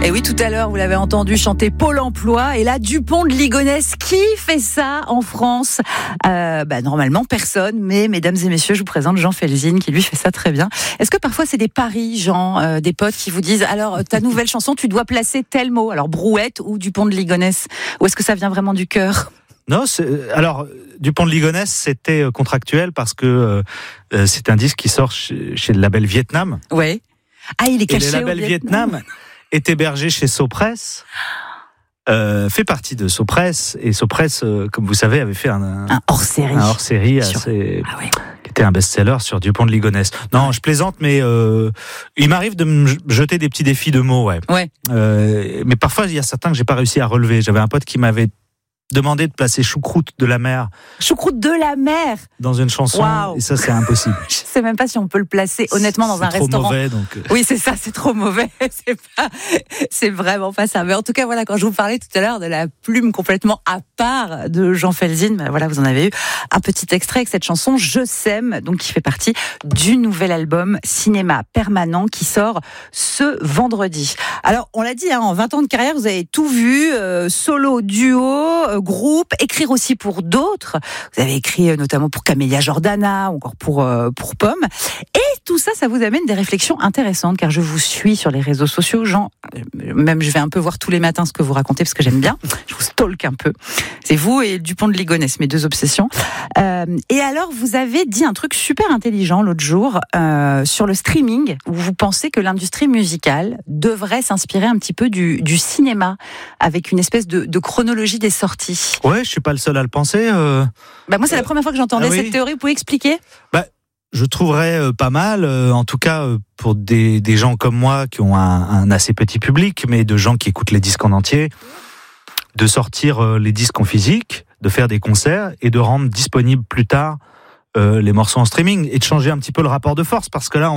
Et oui, tout à l'heure, vous l'avez entendu chanter Pôle emploi. Et là, Dupont de Ligonnès, qui fait ça en France ? Normalement, personne. Mais mesdames et messieurs, je vous présente Jean Felzine, qui lui fait ça très bien. Est-ce que parfois, c'est des paris, Jean, des potes qui vous disent, alors, ta nouvelle chanson, tu dois placer tel mot. Alors, Brouette ou Dupont de Ligonnès ? Ou est-ce que ça vient vraiment du cœur ? Non, alors Dupont de Ligonnès, c'était contractuel parce que c'est un disque qui sort chez le label Vietnam. Ouais. Ah, il est caché et le label au Vietnam est hébergé chez Sopress, fait partie de Sopress, et Sopress, comme vous savez, avait fait un hors-série. Un hors-série assez, qui était un best-seller sur Dupont de Ligonnès. Non, je plaisante, mais il m'arrive de me jeter des petits défis de mots, ouais. Mais parfois, il y a certains que j'ai pas réussi à relever. J'avais un pote qui m'avait demandé de placer choucroute de la mer. Choucroute de la mer dans une chanson. Wow. Et ça, c'est impossible. Je sais même pas si on peut le placer honnêtement dans un restaurant. C'est trop mauvais, donc. Oui, c'est ça, c'est trop mauvais. C'est vraiment pas ça. Mais en tout cas, voilà, quand je vous parlais tout à l'heure de la plume complètement à part de Jean Felzine, voilà, vous en avez eu un petit extrait avec cette chanson Je sème, donc qui fait partie du nouvel album Cinéma Permanent qui sort ce vendredi. Alors, on l'a dit, en 20 ans de carrière, vous avez tout vu, solo, duo, groupe, écrire aussi pour d'autres. Vous avez écrit notamment pour Camélia Jordana, ou encore pour Pomme. Et tout ça, ça vous amène des réflexions intéressantes, car je vous suis sur les réseaux sociaux, Jean. Même je vais un peu voir tous les matins ce que vous racontez, parce que j'aime bien. Je vous stalk un peu. C'est vous et Dupont de Ligonnès, mes deux obsessions. Et alors, vous avez dit un truc super intelligent l'autre jour sur le streaming, où vous pensez que l'industrie musicale devrait s'inspirer un petit peu du cinéma, avec une espèce de chronologie des sorties. Ouais, je suis pas le seul à le penser. Moi, c'est la première fois que j'entendais cette théorie. Vous pouvez expliquer ? Je trouverais pas mal, en tout cas pour des gens comme moi qui ont un assez petit public, mais de gens qui écoutent les disques en entier, de sortir les disques en physique, de faire des concerts et de rendre disponibles plus tard les morceaux en streaming et de changer un petit peu le rapport de force, parce que là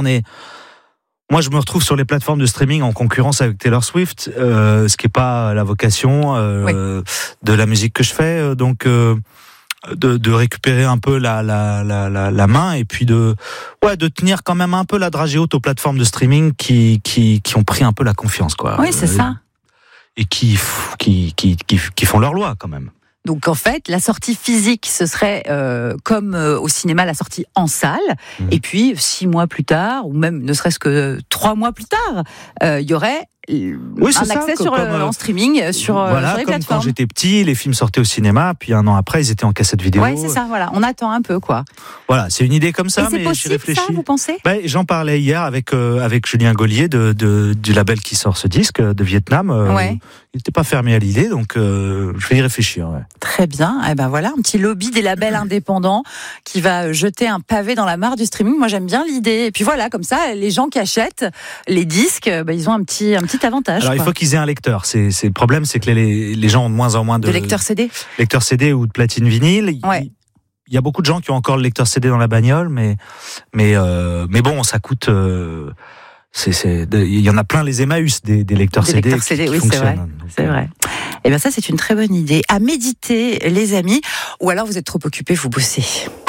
moi je me retrouve sur les plateformes de streaming en concurrence avec Taylor Swift, ce qui est pas la vocation de la musique que je fais, donc de récupérer un peu la main et puis de tenir quand même un peu la dragée haute aux plateformes de streaming qui ont pris un peu la confiance, quoi. Oui, c'est ça. Et qui font leur loi quand même. Donc en fait, la sortie physique, ce serait comme au cinéma, la sortie en salle. Et puis 6 mois plus tard, ou même ne serait-ce que 3 mois plus tard, il y aurait un accès en streaming sur les plateformes. Comme quand j'étais petit, les films sortaient au cinéma, puis 1 an après, ils étaient en cassette vidéo. Oui, c'est ça, voilà. On attend un peu, quoi. Voilà, c'est une idée comme ça, mais j'y réfléchis. Ça, vous pensez ? J'en parlais hier avec Julien Gaulier du label qui sort ce disque, de Vietnam. Il n'était pas fermé à l'idée, donc je vais y réfléchir. Ouais. Très bien. Et voilà, un petit lobby des labels indépendants qui va jeter un pavé dans la mare du streaming. Moi, j'aime bien l'idée. Et puis voilà, comme ça, les gens qui achètent les disques, ils ont un petit avantage. Alors, il faut qu'ils aient un lecteur. C'est le problème, c'est que les gens ont de moins en moins de lecteurs CD. Lecteurs CD ou de platine vinyle. Il y a beaucoup de gens qui ont encore le lecteur CD dans la bagnole, mais bon, ça coûte. Il y en a plein les Emmaüs des lecteurs CD. Lecteurs CD, oui, c'est vrai. C'est vrai. Et ça, c'est une très bonne idée. À méditer, les amis. Ou alors vous êtes trop occupés, vous bossez.